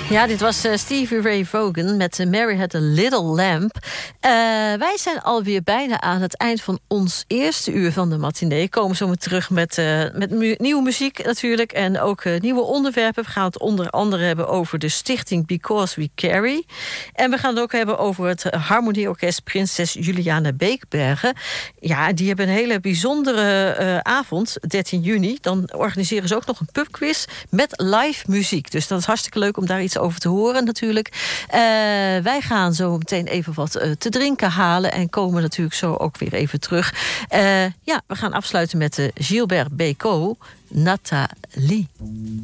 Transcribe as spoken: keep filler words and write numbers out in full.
Ja, dit was uh, Stevie Ray Vaughan met uh, Mary Had a Little Lamb. Uh, wij zijn alweer bijna aan het eind van ons eerste uur van de matinee. Komen zo weer terug met, uh, met mu- nieuwe muziek natuurlijk. En ook uh, nieuwe onderwerpen. We gaan het onder andere hebben over de stichting Because We Carry. En we gaan het ook hebben over het Harmonieorkest Prinses Juliana Beekbergen. Ja, die hebben een hele bijzondere uh, avond, dertien juni. Dan organiseren ze ook nog een pubquiz met live muziek. Dus dat is hartstikke leuk om daar iets over te horen natuurlijk. Uh, wij gaan zo meteen even wat uh, te drinken halen en komen natuurlijk zo ook weer even terug. Uh, ja, we gaan afsluiten met uh, Gilbert Bécaud, Nathalie.